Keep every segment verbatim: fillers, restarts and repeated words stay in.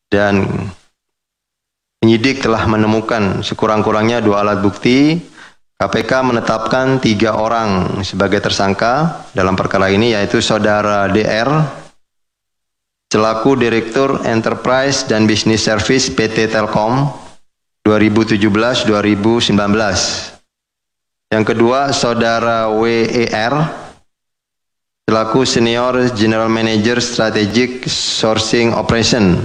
dan penyidik telah menemukan sekurang-kurangnya dua alat bukti. K P K menetapkan tiga orang sebagai tersangka dalam perkara ini, yaitu Saudara D R selaku Direktur Enterprise dan Business Service P T Telkom dua ribu tujuh belas sampai dua ribu sembilan belas. Yang kedua, Saudara W E R selaku Senior General Manager Strategic Sourcing Operation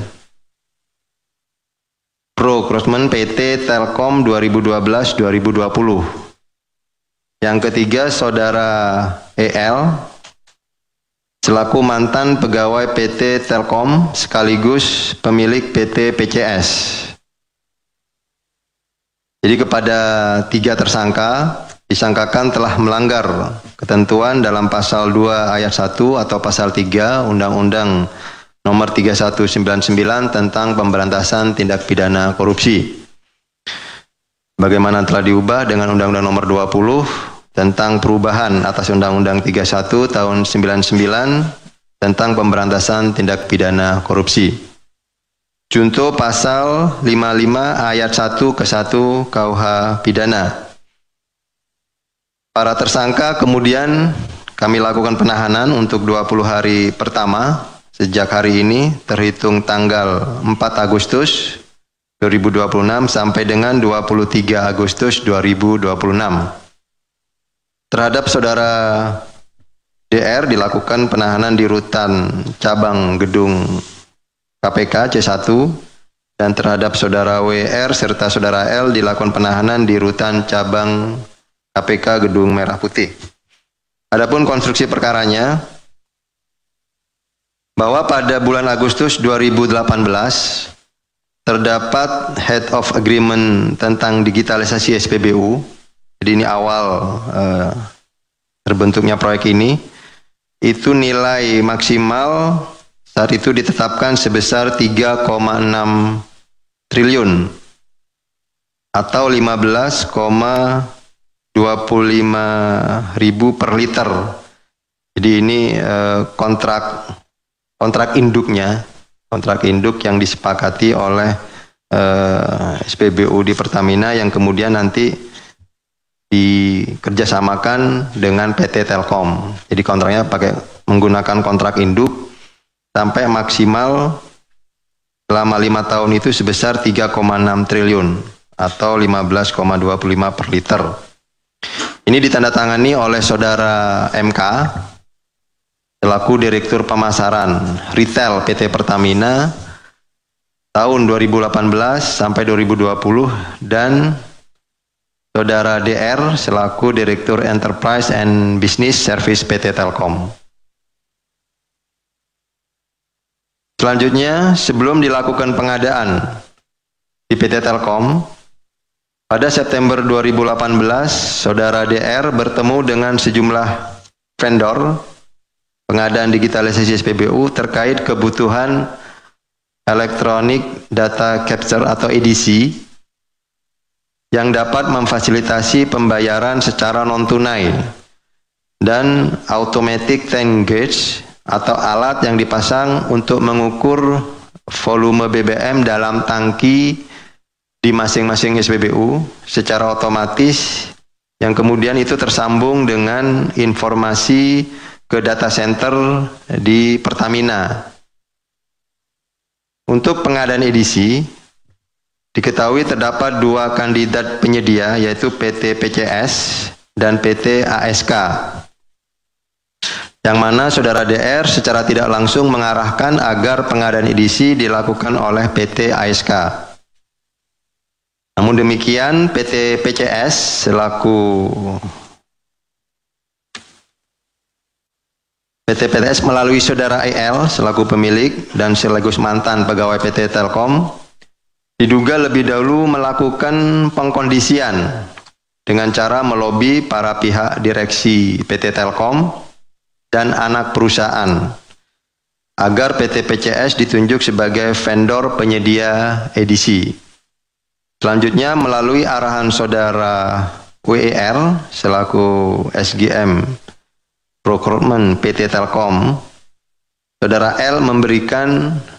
Procurement P T Telkom dua ribu dua belas sampai dua ribu dua puluh. Yang ketiga, Saudara E L selaku mantan pegawai P T Telkom sekaligus pemilik P T P C S. Jadi kepada tiga tersangka disangkakan telah melanggar ketentuan dalam pasal dua ayat satu atau pasal tiga Undang-Undang Nomor tiga puluh satu sembilan puluh sembilan tentang pemberantasan tindak pidana korupsi. Bagaimana telah diubah dengan Undang-Undang Nomor dua puluh tentang perubahan atas Undang-Undang tiga puluh satu tahun sembilan puluh sembilan tentang pemberantasan tindak pidana korupsi. Junto pasal lima puluh lima ayat satu ke satu K U H pidana. Para tersangka kemudian kami lakukan penahanan untuk dua puluh hari pertama sejak hari ini terhitung tanggal empat Agustus dua ribu dua puluh enam sampai dengan dua puluh tiga Agustus dua ribu dua puluh enam. Terhadap Saudara D R dilakukan penahanan di Rutan Cabang Gedung K P K C satu dan terhadap Saudara W R serta Saudara L dilakukan penahanan di Rutan Cabang K P K Gedung Merah Putih. Adapun konstruksi perkaranya, bahwa pada bulan Agustus dua ribu delapan belas terdapat Head of Agreement tentang digitalisasi S P B U. Jadi ini awal eh, terbentuknya proyek ini. Itu nilai maksimal saat itu ditetapkan sebesar tiga koma enam triliun atau lima belas koma dua puluh lima ribu per liter. Jadi ini eh, kontrak kontrak induknya, kontrak induk yang disepakati oleh eh, S P B U di Pertamina yang kemudian nanti dikerjasamakan dengan P T Telkom. Jadi kontraknya pakai menggunakan kontrak induk sampai maksimal selama lima tahun itu sebesar tiga koma enam triliun atau lima belas koma dua puluh lima per liter. Ini ditandatangani oleh Saudara M K selaku Direktur Pemasaran Retail P T Pertamina tahun dua ribu delapan belas sampai dua ribu dua puluh dan Saudara D R selaku Direktur Enterprise and Business Service P T Telkom. Selanjutnya, sebelum dilakukan pengadaan di P T Telkom, pada September dua ribu delapan belas, Saudara D R bertemu dengan sejumlah vendor pengadaan digitalisasi S P B U terkait kebutuhan Electronic Data Capture atau E D C yang dapat memfasilitasi pembayaran secara non-tunai dan automatic tank gauge atau alat yang dipasang untuk mengukur volume B B M dalam tangki di masing-masing S P B U secara otomatis yang kemudian itu tersambung dengan informasi ke data center di Pertamina. Untuk pengadaan E D C diketahui terdapat dua kandidat penyedia yaitu P T P C S dan P T A S K. Yang mana Saudara D R secara tidak langsung mengarahkan agar pengadaan E D C dilakukan oleh P T A S K. Namun demikian P T P C S selaku P T P C S melalui Saudara E L selaku pemilik dan sekaligus mantan pegawai P T Telkom diduga lebih dahulu melakukan pengkondisian dengan cara melobi para pihak direksi P T Telkom dan anak perusahaan agar P T P C S ditunjuk sebagai vendor penyedia E D C. Selanjutnya melalui arahan Saudara W E R selaku S G M Procurement P T Telkom, Saudara L memberikan